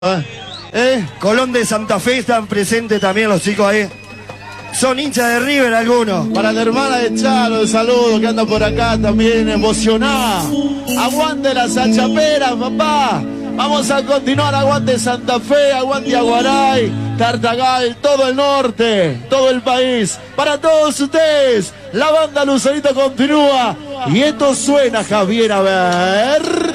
Colón de Santa Fe están presentes también los chicos ahí. Son hinchas de River algunos. Para la hermana de Charo, el saludo que anda por acá también emocionada. Aguante las Sachaperas, papá. Vamos a continuar, aguante Santa Fe, aguante Aguaray, Tartagal, todo el norte, todo el país. Para todos ustedes, la banda Lucerito continúa. Y esto suena, Javier, a ver.